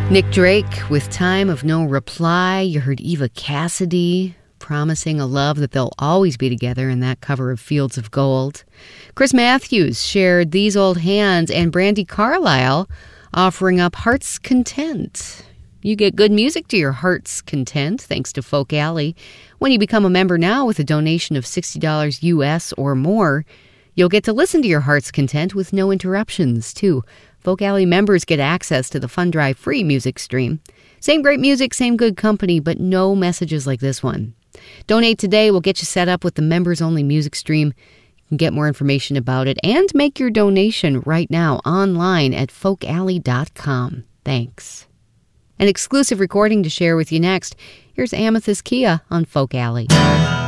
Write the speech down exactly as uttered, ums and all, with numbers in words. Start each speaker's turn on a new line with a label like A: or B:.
A: Nick Drake with Time of No Reply. You heard Eva Cassidy promising a love that they'll always be together in that cover of Fields of Gold. Chris Matthews shared These Old Hands, and Brandi Carlile offering up Heart's Content. You get good music to your heart's content thanks to Folk Alley. When you become a member now with a donation of sixty dollars U S or more, you'll get to listen to your heart's content with no interruptions, too. Folk Alley members get access to the Fun Drive free music stream. Same great music, same good company, but no messages like this one. Donate today. We'll get you set up with the members-only music stream. You can get more information about it and make your donation right now online at folk alley dot com. Thanks. An exclusive recording to share with you next. Here's Amethyst Kia on Folk Alley.